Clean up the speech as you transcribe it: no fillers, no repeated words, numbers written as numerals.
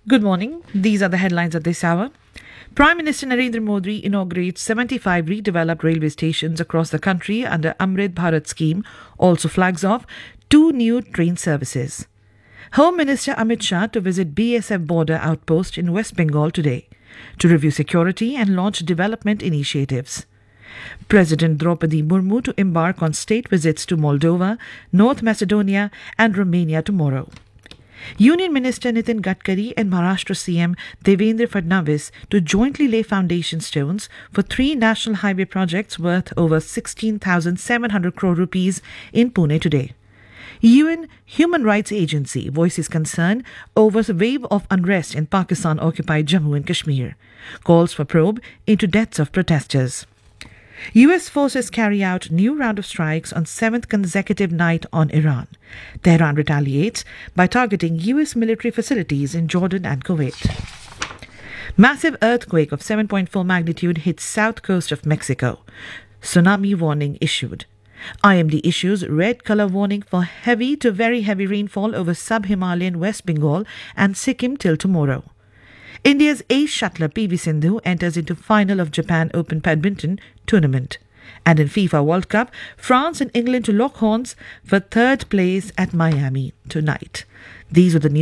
Good morning. These are the headlines at this hour. Prime Minister Narendra Modi inaugurates 75 redeveloped railway stations across the country under Amrit Bharat scheme, also flags off 2 new train services. Home Minister Amit Shah to visit BSF border outpost in West Bengal today to review security and launch development initiatives. President Draupadi Murmu to embark on state visits to Moldova, North Macedonia and Romania tomorrow. Union Minister Nitin Gadkari and Maharashtra CM Devendra Fadnavis to jointly lay foundation stones for 3 national highway projects worth over 16,700 crore rupees in Pune today. UN Human Rights Agency voices concern over the wave of unrest in Pakistan-occupied Jammu and Kashmir. Calls for probe into deaths of protesters. US forces carry out new round of strikes on 7th consecutive night on Iran. Tehran retaliates by targeting US military facilities in Jordan and Kuwait. Massive earthquake of 7.4 magnitude hits south coast of Mexico. Tsunami warning issued. IMD issues red color warning for heavy to very heavy rainfall over sub-Himalayan West Bengal and Sikkim till tomorrow. India's ace shuttler PV Sindhu enters into final of Japan Open Badminton tournament. And in FIFA World Cup, France and England to lock horns for third place at Miami tonight. These are the news.